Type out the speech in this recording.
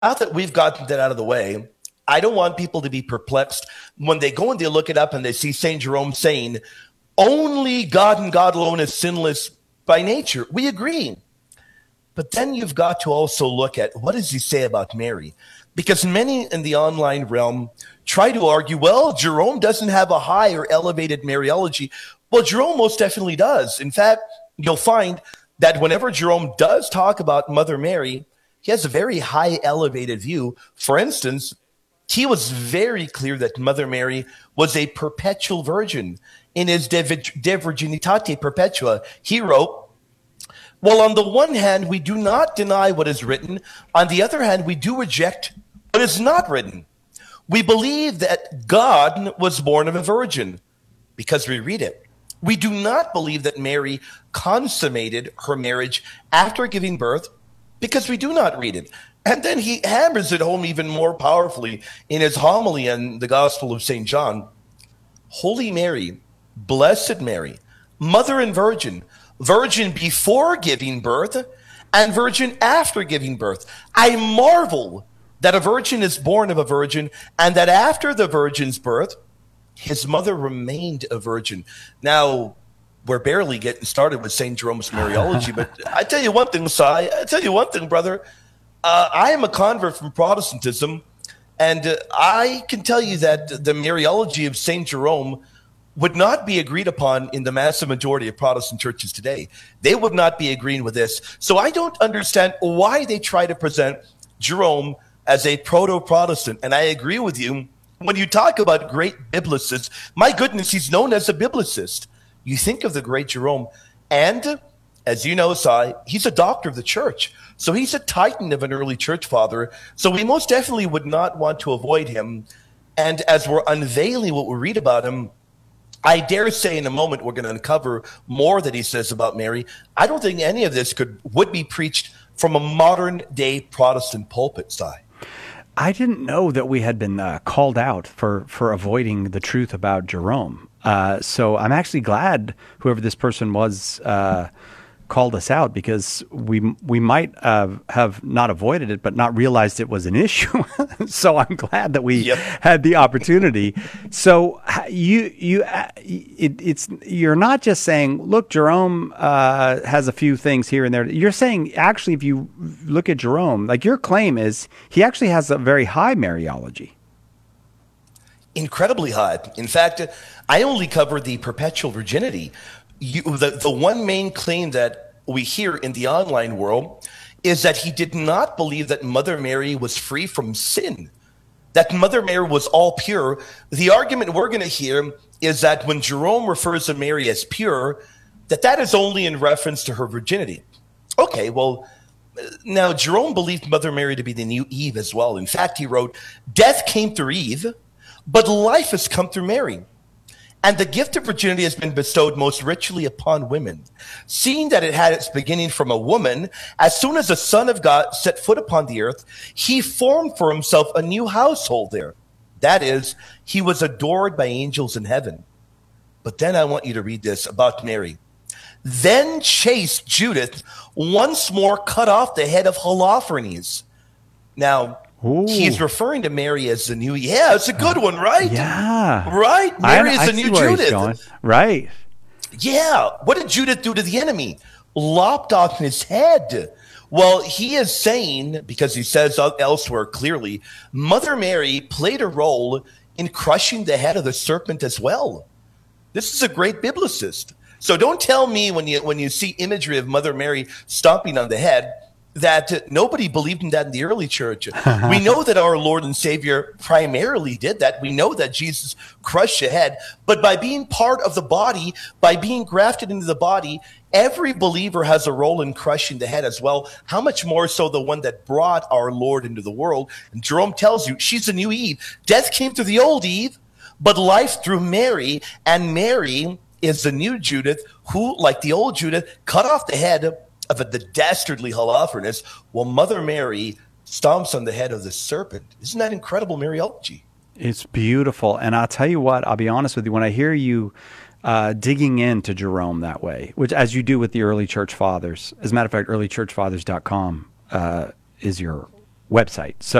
Now that we've gotten that out of the way, I don't want people to be perplexed when they go and they look it up and they see St. Jerome saying, only God and God alone is sinless by nature. We agree. But then you've got to also look at what does he say about Mary? Because many in the online realm try to argue, well, Jerome doesn't have a high or elevated Mariology. Well, Jerome most definitely does. In fact, you'll find that whenever Jerome does talk about Mother Mary, he has a very high elevated view. For instance, he was very clear that Mother Mary was a perpetual virgin. In his De Virginitate Perpetua, he wrote, well, on the one hand, we do not deny what is written. On the other hand, we do reject what is not written. We believe that God was born of a virgin because we read it. We do not believe that Mary consummated her marriage after giving birth because we do not read it. And then he hammers it home even more powerfully in his homily in the Gospel of St. John. Holy Mary, Blessed Mary, Mother and Virgin, virgin before giving birth and virgin after giving birth. I marvel that a virgin is born of a virgin and that after the virgin's birth, his mother remained a virgin. Now, we're barely getting started with St. Jerome's Mariology, but I tell you one thing, Sai, I tell you one thing, brother. I am a convert from Protestantism, and I can tell you that the Mariology of St. Jerome would not be agreed upon in the massive majority of Protestant churches today. They would not be agreeing with this. So I don't understand why they try to present Jerome as a proto-Protestant. And I agree with you. When you talk about great biblicists, my goodness, he's known as a biblicist. You think of the great Jerome, and as you know, Sai, he's a doctor of the church. So he's a titan of an early church father. So we most definitely would not want to avoid him. And as we're unveiling what we read about him, I dare say in a moment we're going to uncover more that he says about Mary. I don't think any of this would be preached from a modern day Protestant pulpit, Sai. I didn't know that we had been called out for avoiding the truth about Jerome. So I'm actually glad whoever this person was called us out, because we might have not avoided it, but not realized it was an issue. So I'm glad that we had the opportunity. So you're not just saying, look, Jerome has a few things here and there. You're saying, actually, if you look at Jerome, like your claim is he actually has a very high Mariology. Incredibly high. In fact, I only cover the perpetual virginity. The one main claim that we hear in the online world is that he did not believe that Mother Mary was free from sin, that Mother Mary was all pure. The argument we're going to hear is that when Jerome refers to Mary as pure, that is only in reference to her virginity. Okay, well, now Jerome believed Mother Mary to be the new Eve as well. In fact, he wrote, death came through Eve, but life has come through Mary. And the gift of virginity has been bestowed most richly upon women. Seeing that it had its beginning from a woman, as soon as the Son of God set foot upon the earth, he formed for himself a new household there. That is, he was adored by angels in heaven. But then I want you to read this about Mary. Then chaste Judith once more cut off the head of Holofernes. Now, ooh. He's referring to Mary as the new. Yeah, it's a good one, right? Yeah. Right? Mary is the new Judith. Right. Yeah. What did Judith do to the enemy? Lopped off his head. Well, he is saying, because he says elsewhere clearly, Mother Mary played a role in crushing the head of the serpent as well. This is a great biblicist. So don't tell me when you see imagery of Mother Mary stomping on the head that nobody believed in that in the early church. We know that our Lord and Savior primarily did that. We know that Jesus crushed the head, but by being part of the body, by being grafted into the body, every believer has a role in crushing the head as well. How much more so the one that brought our Lord into the world? And Jerome tells you, she's a new Eve. Death came through the old Eve, but life through Mary, and Mary is the new Judith who, like the old Judith, cut off the head of the dastardly Holofernes, while Mother Mary stomps on the head of the serpent. Isn't that incredible Mariology? It's beautiful. And I'll tell you what, I'll be honest with you, when I hear you digging into Jerome that way, which as you do with the early church fathers, as a matter of fact, earlychurchfathers.com is your website. So